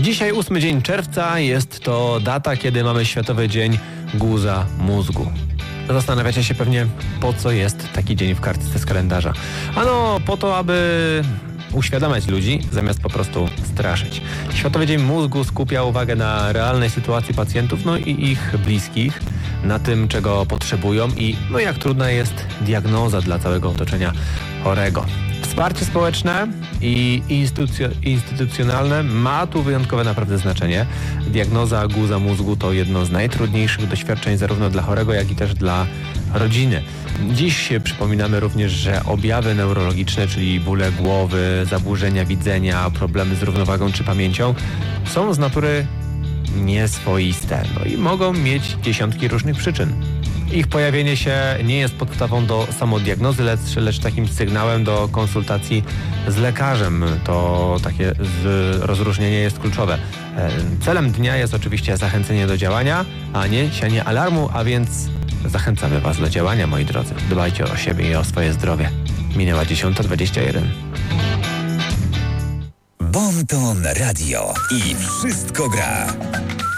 Dzisiaj 8 dzień czerwca, jest to data, kiedy mamy Światowy Dzień Guza Mózgu. Zastanawiacie się pewnie, po co jest taki dzień w kartce z kalendarza. Ano, po to, aby uświadamiać ludzi, zamiast po prostu straszyć. Światowy Dzień Mózgu skupia uwagę na realnej sytuacji pacjentów, i ich bliskich, na tym, czego potrzebują i jak trudna jest diagnoza dla całego otoczenia chorego. Wsparcie społeczne i instytucjonalne ma tu wyjątkowe naprawdę znaczenie. Diagnoza guza mózgu to jedno z najtrudniejszych doświadczeń zarówno dla chorego, jak i też dla rodziny. Dziś przypominamy również, że objawy neurologiczne, czyli bóle głowy, zaburzenia widzenia, problemy z równowagą czy pamięcią są z natury nieswoiste i mogą mieć dziesiątki różnych przyczyn. Ich pojawienie się nie jest podstawą do samodiagnozy, lecz takim sygnałem do konsultacji z lekarzem. To takie rozróżnienie jest kluczowe. Celem dnia jest oczywiście zachęcenie do działania, a nie sianie alarmu, a więc zachęcamy Was do działania, moi drodzy. Dbajcie o siebie i o swoje zdrowie. Minęła 10:21. Bon Ton Radio i wszystko gra.